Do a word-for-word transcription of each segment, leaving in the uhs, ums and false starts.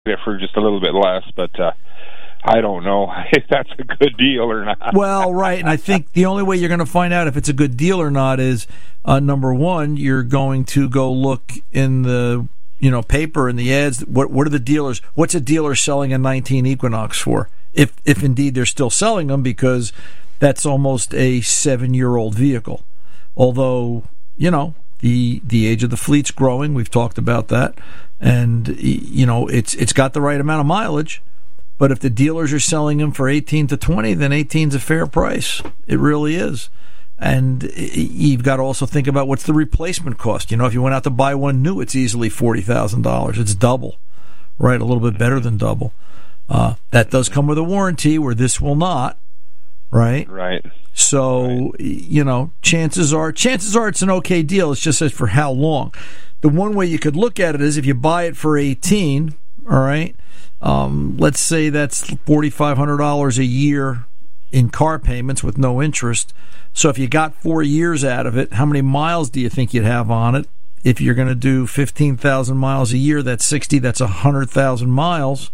it for just a little bit less, but uh, I don't know if that's a good deal or not. Well, right, and I think the only way you're going to find out if it's a good deal or not is, uh, number one, you're going to go look in the you know paper and the ads. What what are the dealers? What's a dealer selling a nineteen Equinox for? If if indeed they're still selling them, because that's almost a seven-year-old vehicle. Although, you know, the the age of the fleet's growing. We've talked about that. And, you know, it's it's got the right amount of mileage. But if the dealers are selling them for eighteen to twenty, then eighteen's a fair price. It really is. And you've got to also think about what's the replacement cost. You know, if you went out to buy one new, it's easily forty thousand dollars. It's double, right? A little bit better than double. Uh, that does come with a warranty, where this will not, right? Right. So, right. you know, chances are, chances are it's an okay deal. It's just as for how long. The one way you could look at it is if you buy it for eighteen, all right, um, let's say that's four thousand five hundred dollars a year in car payments with no interest. So if you got four years out of it, how many miles do you think you'd have on it? If you're going to do fifteen thousand miles a year, that's sixty, that's one hundred thousand miles.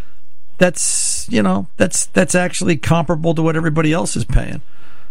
That's, you know, that's that's actually comparable to what everybody else is paying.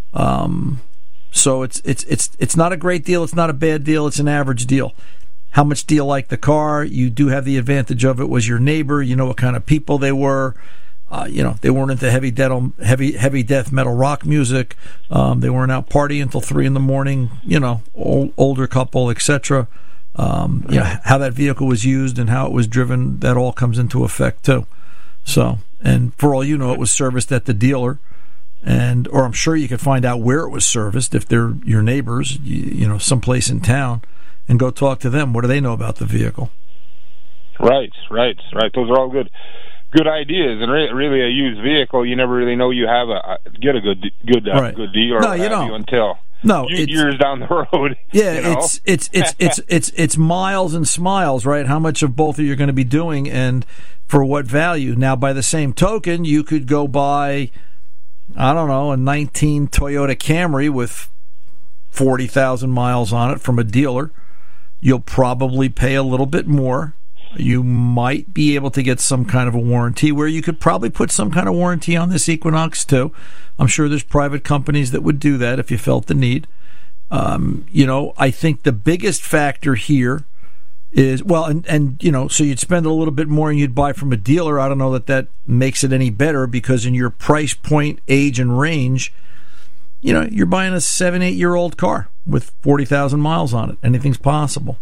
Um, so it's it's it's it's not a great deal. It's not a bad deal. It's an average deal. How much do you like the car? You do have the advantage of it was your neighbor. You know what kind of people they were. Uh, you know, they weren't into heavy death, heavy heavy death metal rock music. Um, they weren't out partying until three in the morning. You know, old, older couple, et cetera. Um, you know, how that vehicle was used and how it was driven, that all comes into effect too. So, and for all you know, it was serviced at the dealer, and or I'm sure you could find out where it was serviced if they're your neighbors. You, you know, someplace in town, and go talk to them. What do they know about the vehicle? Right, right, right. Those are all good. Good ideas, and re- really a used vehicle, you never really know you have a, a get a good good uh, right. good deal or no, what you have don't. you until no, years down the road. Yeah, you know? it's, it's it's it's it's it's miles and smiles, right? How much of both are you going to be doing, and for what value? Now, by the same token, you could go buy, I don't know, a nineteen Toyota Camry with forty thousand miles on it from a dealer. You'll probably pay a little bit more. You might be able to get some kind of a warranty, where you could probably put some kind of warranty on this Equinox too. I'm sure there's private companies that would do that if you felt the need. Um, you know, I think the biggest factor here is, well, and, and, you know, so you'd spend a little bit more and you'd buy from a dealer. I don't know that that makes it any better, because in your price point, age, and range, you know, you're buying a seven, eight-year-old car with forty thousand miles on it. Anything's possible.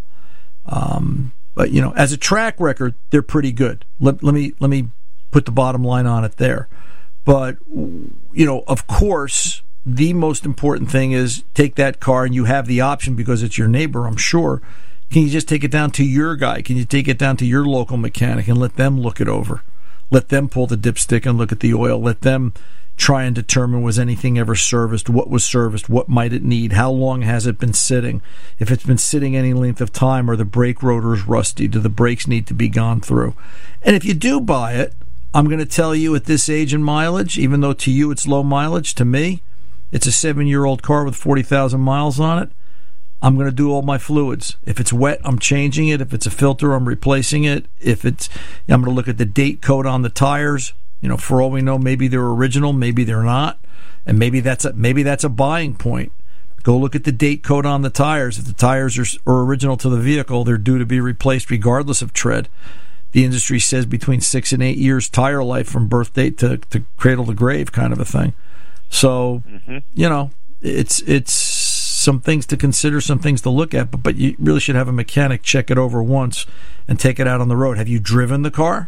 Um But, you know, as a track record, they're pretty good. Let, let me let me put the bottom line on it there. But, you know, of course, the most important thing is take that car, and you have the option because it's your neighbor, I'm sure. Can you just take it down to your guy? Can you take it down to your local mechanic and let them look it over? Let them pull the dipstick and look at the oil. Let them try and determine, was anything ever serviced, what was serviced, what might it need, how long has it been sitting, if it's been sitting any length of time, are the brake rotors rusty, do the brakes need to be gone through? And if you do buy it, I'm going to tell you, at this age and mileage, even though to you it's low mileage, to me it's a seven-year-old car with forty thousand miles on it, I'm going to do all my fluids. If it's wet, I'm changing it. If it's a filter, I'm replacing it. If it's, I'm going to look at the date code on the tires. You know, for all we know, maybe they're original, maybe they're not, and maybe that's a maybe that's a buying point. Go look at the date code on the tires. If the tires are, are original to the vehicle, they're due to be replaced regardless of tread. The industry says between six and eight years tire life from birth date to, to cradle to grave, kind of a thing. So, mm-hmm. you know, it's it's some things to consider, some things to look at, but but you really should have a mechanic check it over once and take it out on the road. Have you driven the car?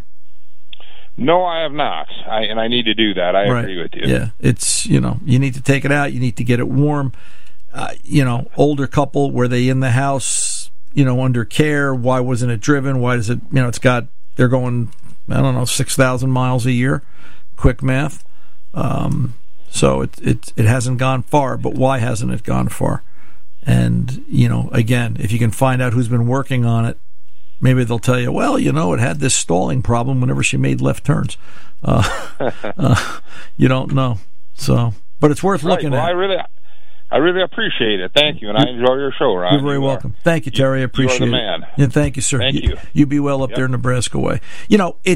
No, I have not, I, and I need to do that. I right. agree with you. Yeah, it's, you know, you need to take it out. You need to get it warm. Uh, you know, older couple, were they in the house, you know, under care? Why wasn't it driven? Why does it, you know, it's got, they're going, I don't know, six thousand miles a year, quick math. Um, so it, it, it hasn't gone far, but why hasn't it gone far? And, you know, again, if you can find out who's been working on it, maybe they'll tell you, well, you know, it had this stalling problem whenever she made left turns. Uh, uh, you don't know. So, but it's worth right. looking well, at. I really, I really appreciate it. Thank you, and I enjoy your show, Ron. You're very you welcome. Are, Thank you, Terry. I appreciate you are the it. man. Yeah, thank you, sir. Thank you. You be well up Yep. there, Nebraska way. You know, it